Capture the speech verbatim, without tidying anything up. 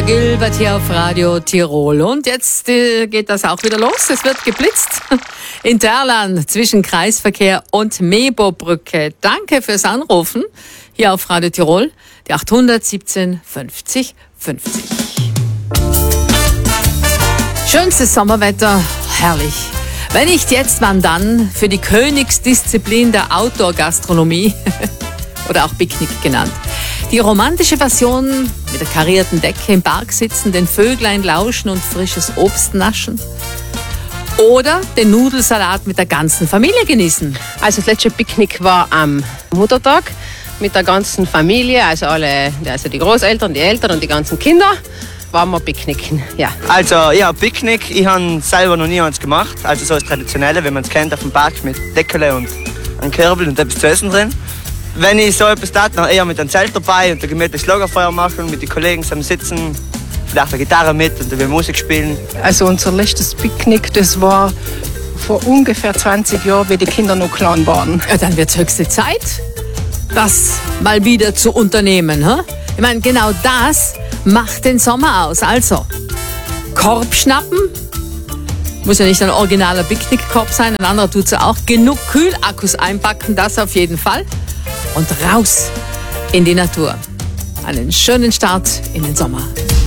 Gilbert hier auf Radio Tirol. Und jetzt äh, geht das auch wieder los. Es wird geblitzt in Terlan zwischen Kreisverkehr und Mebo-Brücke. Danke fürs Anrufen hier auf Radio Tirol. Die achthundert siebzehn fünfzig fünfzig. Schönstes Sommerwetter, herrlich. Wenn nicht jetzt, wann dann? Für die Königsdisziplin der Outdoor-Gastronomie oder auch Picknick genannt. Die romantische Version mit der karierten Decke im Park sitzen, den Vöglein lauschen und frisches Obst naschen. Oder den Nudelsalat mit der ganzen Familie genießen. Also das letzte Picknick war am Muttertag mit der ganzen Familie, also alle, also die Großeltern, die Eltern und die ganzen Kinder. Waren wir picknicken, ja. Also ja, Picknick, ich habe selber noch nie eins gemacht. Also so das Traditionelle, wenn man es kennt, auf dem Park mit Deckel und einem Körbel und etwas zu essen drin. Wenn ich so etwas tat, dann eher mit einem Zelt dabei und ein gemütliches Lagerfeuer machen, mit den Kollegen zusammen sitzen, vielleicht eine Gitarre mit und wir Musik spielen. Also unser letztes Picknick, das war vor ungefähr zwanzig Jahren, wie die Kinder noch klein waren. Ja, dann wird es höchste Zeit, das mal wieder zu unternehmen. He? Ich meine, genau das macht den Sommer aus. Also, Korb schnappen. Muss ja nicht ein originaler Picknickkorb sein, ein anderer tut es auch. Genug Kühlakkus einpacken, das auf jeden Fall. Und raus in die Natur. Einen schönen Start in den Sommer.